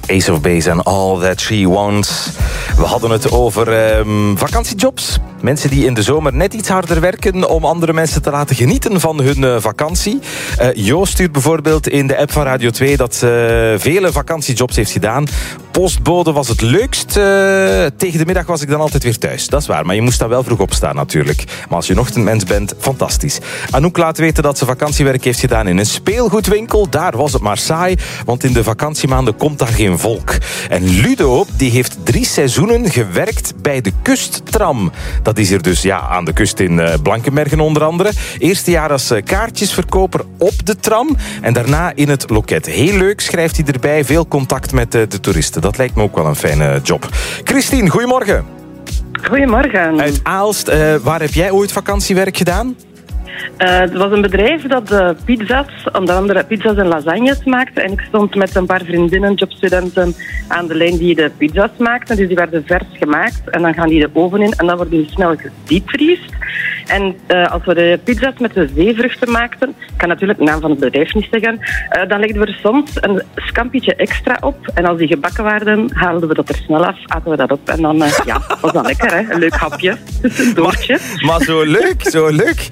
Ace of Base and All That She Wants. We hadden het over vakantiejobs. Mensen die in de zomer net iets harder werken om andere mensen te laten genieten van hun vakantie. Joost stuurt bijvoorbeeld in de app van Radio 2 dat ze vele vakantiejobs heeft gedaan. Postbode was het leukst. Tegen de middag was ik dan altijd weer thuis. Dat is waar, maar je moest dan wel vroeg opstaan natuurlijk. Maar als je een ochtendmens bent, fantastisch. Anouk laat weten dat ze vakantiewerk heeft gedaan in een speelgoedwinkel. Daar was het maar saai, want in de vakantiemaanden komt daar geen volk. En Ludo, die heeft 3 seizoenen gewerkt bij de Kusttram. Dat is hier dus aan de kust in Blankenbergen onder andere. Eerste jaar als kaartjesverkoper op de tram en daarna in het loket. Heel leuk, schrijft hij erbij. Veel contact met de toeristen. Dat lijkt me ook wel een fijne job. Christine, goedemorgen. Goedemorgen. Uit Aalst, waar heb jij ooit vakantiewerk gedaan? Het was een bedrijf dat pizza's, onder andere pizza's en lasagnes maakte. En ik stond met een paar vriendinnen, jobstudenten, aan de lijn die de pizza's maakten. Dus die werden vers gemaakt en dan gaan die de oven in en dan worden die snel gediepvriest. En als we de pizza's met de zeevruchten maakten, ik kan natuurlijk de naam van het bedrijf niet zeggen, dan legden we er soms een scampietje extra op. En als die gebakken waren, haalden we dat er snel af, aten we dat op. En dan, was dat lekker, hè? Een leuk hapje, tussendoortje. Maar zo leuk, zo leuk.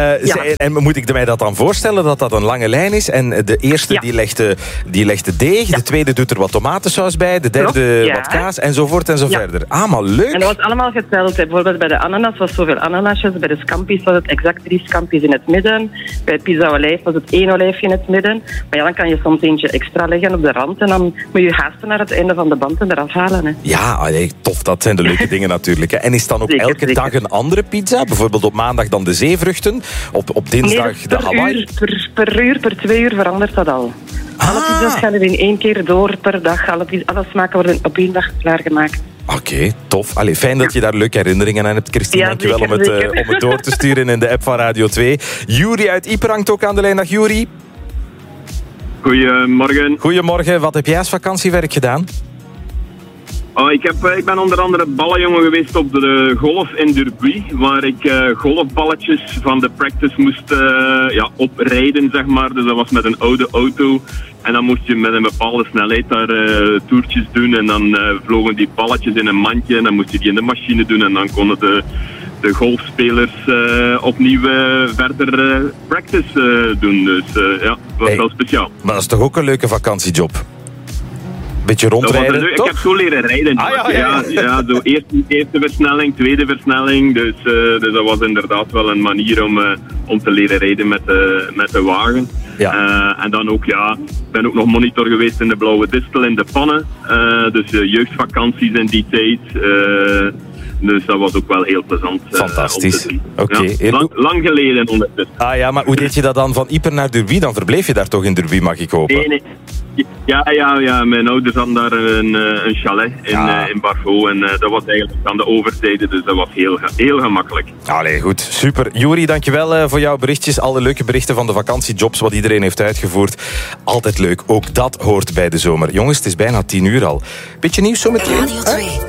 En moet ik mij dat dan voorstellen, dat dat een lange lijn is? En de eerste die legt de deeg, de tweede doet er wat tomatensaus bij, de derde wat kaas, enzovoort en zo verder. Ah, maar leuk. En dat was allemaal geteld. Hè. Bijvoorbeeld bij de ananas was zoveel ananasjes, bij de scampi's was het exact 3 scampi's in het midden, bij de pizza olijf was het 1 olijfje in het midden. Maar dan kan je soms eentje extra leggen op de rand en dan moet je haasten naar het einde van de band en eraf halen. Hè. Ja, tof, dat zijn de leuke dingen natuurlijk. Hè. En is dan ook elke dag een andere pizza? Bijvoorbeeld op maandag dan de zeevruchten, op dinsdag de Hawaii? Per 2 uur verandert dat al. Alle pizza's gaan er in 1 keer door per dag. Alle smaken worden op 1 dag klaargemaakt. Oké, tof. Fijn dat je daar leuke herinneringen aan hebt, Christine. Dankjewel om het door te sturen in de app van Radio 2. Juri uit Ieper hangt ook aan de lijn. Dag Juri. Goedemorgen. Goedemorgen. Wat heb jij als vakantiewerk gedaan? Ik ben onder andere ballenjongen geweest op de golf in Derby, waar ik golfballetjes van de practice moest oprijden, zeg maar. Dus dat was met een oude auto. En dan moest je met een bepaalde snelheid daar toertjes doen. En dan vlogen die balletjes in een mandje en dan moest je die in de machine doen. En dan konden de golfspelers opnieuw verder practice doen. Dus dat was wel speciaal. Maar dat is toch ook een leuke vakantiejob? Beetje rondrijden, ik heb zo leren rijden. Zo eerste versnelling, tweede versnelling. Dus dat was inderdaad wel een manier om te leren rijden met de wagen. Ja. En dan ook, ik ben ook nog monitor geweest in de Blauwe Distel in de Pannen. Dus jeugdvakanties in die tijd. Dus dat was ook wel heel plezant. Fantastisch. Oké. Lang geleden ondertussen. Maar hoe deed je dat dan van Ieper naar Derby? Dan verbleef je daar toch in Derby, mag ik hopen? Nee. Ja. Mijn ouders hadden daar een chalet in Barvo. En dat was eigenlijk aan de overzijde. Dus dat was heel gemakkelijk. Allee, goed. Super. Juri, dankjewel voor jouw berichtjes. Alle leuke berichten van de vakantiejobs wat iedereen heeft uitgevoerd. Altijd leuk. Ook dat hoort bij de zomer. Jongens, het is bijna 10 uur al. Beetje nieuws zo meteen.